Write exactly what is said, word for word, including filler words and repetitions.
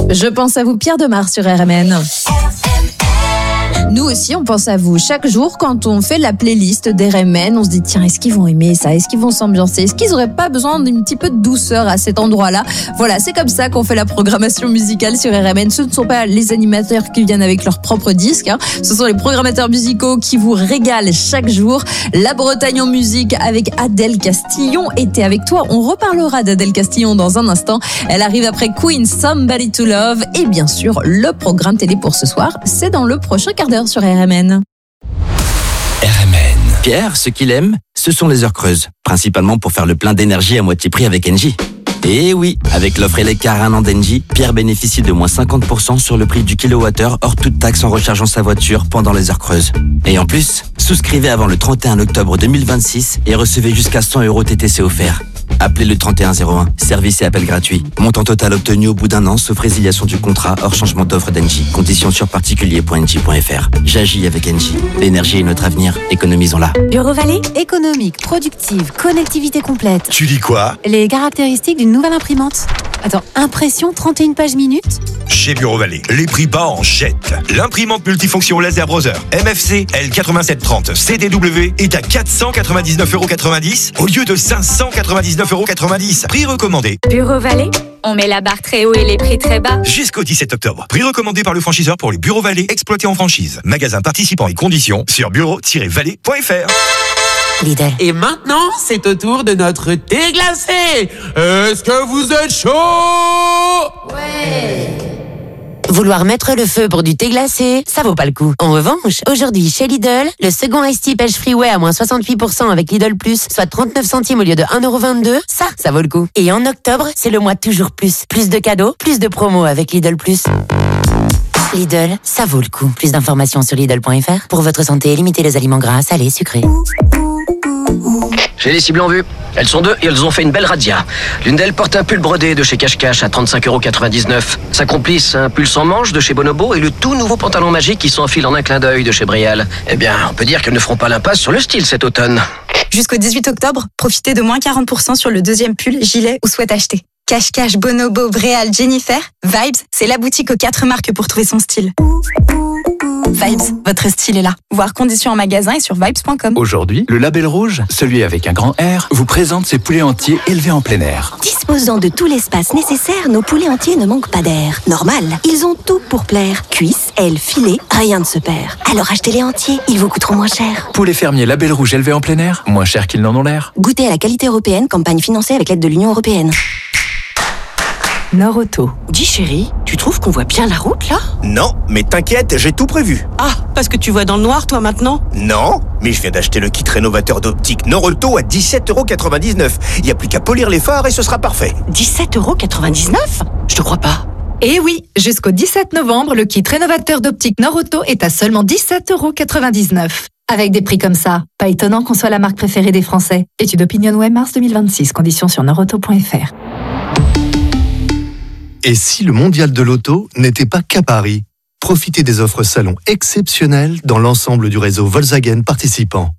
Je pense à vous, Pierre Demar sur R M N. Nous aussi, on pense à vous. Chaque jour, quand on fait la playlist d'R M N, on se dit, tiens, est-ce qu'ils vont aimer ça? Est-ce qu'ils vont s'ambiancer? Est-ce qu'ils n'auraient pas besoin d'un petit peu de douceur à cet endroit-là? Voilà, c'est comme ça qu'on fait la programmation musicale sur R M N. Ce ne sont pas les animateurs qui viennent avec leurs propres disques, hein. Ce sont les programmateurs musicaux qui vous régalent chaque jour. La Bretagne en musique avec Adèle Castillon était avec toi. On reparlera d'Adèle Castillon dans un instant. Elle arrive après Queen, Somebody to Love. Et bien sûr, le programme télé pour ce soir, c'est dans le prochain quart d'heure sur R M N. R M N. Pierre, ce qu'il aime, ce sont les heures creuses. Principalement pour faire le plein d'énergie à moitié prix avec Engie. Et oui, avec l'offre Elecar un an d'Engie, Pierre bénéficie de moins cinquante pour cent sur le prix du kilowattheure hors toute taxe en rechargeant sa voiture pendant les heures creuses. Et en plus, souscrivez avant le trente et un octobre deux mille vingt-six et recevez jusqu'à cent euros T T C offerts. Appelez le trente et un zéro un. Service et appel gratuit. Montant total obtenu au bout d'un an, sauf résiliation du contrat hors changement d'offre d'Engie. Conditions sur particulier point engie point f r. J'agis avec Engie. L'énergie est notre avenir. Économisons-la. Bureau Vallée, économique, productive, connectivité complète. Tu dis quoi? Les caractéristiques d'une nouvelle imprimante. Attends, impression trente et une pages minutes? Chez Bureau Vallée, les prix bas en jette. L'imprimante multifonction laser browser M F C L quatre-vingt-sept trente C D W est à quatre cent quatre-vingt-dix-neuf euros quatre-vingt-dix au lieu de cinq cent quatre-vingt-dix-neuf euros quatre-vingt-dix. Prix recommandé. Bureau Vallée, on met la barre très haut et les prix très bas. Jusqu'au dix-sept octobre. Prix recommandé par le franchiseur pour les Bureaux Vallée exploités en franchise. Magasin participant et conditions sur bureau tiret vallée point f r. Lidl. Et maintenant, c'est au tour de notre thé glacé. Est-ce que vous êtes chaud? Ouais. Vouloir mettre le feu pour du thé glacé, ça vaut pas le coup. En revanche, aujourd'hui chez Lidl, le second Ice Tea Pêche Freeway à moins soixante-huit pour cent avec Lidl Plus, soit trente-neuf centimes au lieu de un euro vingt-deux, ça, ça vaut le coup. Et en octobre, c'est le mois toujours plus. Plus de cadeaux, plus de promos avec Lidl Plus. Lidl, ça vaut le coup. Plus d'informations sur Lidl point f r. Pour votre santé, limitez les aliments gras, salés, sucrés. J'ai les cibles en vue. Elles sont deux et elles ont fait une belle radia. L'une d'elles porte un pull brodé de chez Cache Cache à trente-cinq euros quatre-vingt-dix-neuf. Sa complice, un pull sans manches de chez Bonobo et le tout nouveau pantalon magique qui s'enfile en un clin d'œil de chez Brial. Eh bien, on peut dire qu'elles ne feront pas l'impasse sur le style cet automne. Jusqu'au dix-huit octobre, profitez de moins quarante pour cent sur le deuxième pull, gilet ou sweat acheté. Cache Cache, Bonobo, Bréal, Jennifer, Vibes, c'est la boutique aux quatre marques pour trouver son style. Vibes, votre style est là. Voir conditions en magasin et sur vibes point com. Aujourd'hui, le Label Rouge, celui avec un grand R, vous présente ses poulets entiers élevés en plein air. Disposant de tout l'espace nécessaire, nos poulets entiers ne manquent pas d'air. Normal, ils ont tout pour plaire. Cuisses, ailes, filets, rien ne se perd. Alors achetez-les entiers, ils vous coûteront moins cher. Poulets fermiers Label Rouge élevés en plein air, moins cher qu'ils n'en ont l'air. Goûtez à la qualité européenne, campagne financée avec l'aide de l'Union européenne. Nord-Auto. Dis chérie, tu trouves qu'on voit bien la route là? Non, mais t'inquiète, j'ai tout prévu. Ah, parce que tu vois dans le noir toi maintenant? Non, mais je viens d'acheter le kit rénovateur d'optique Nord-Auto à dix-sept euros quatre-vingt-dix-neuf. Il n'y a plus qu'à polir les phares et ce sera parfait. dix-sept euros quatre-vingt-dix-neuf? Je te crois pas. Et oui, jusqu'au dix-sept novembre, le kit rénovateur d'optique Nord-Auto est à seulement dix-sept euros quatre-vingt-dix-neuf. Avec des prix comme ça, pas étonnant qu'on soit la marque préférée des Français. Étude OpinionWay mars deux mille vingt-six, conditions sur nord auto point f r. Et si le mondial de l'auto n'était pas qu'à Paris? Profitez des offres salon exceptionnelles dans l'ensemble du réseau Volkswagen participant.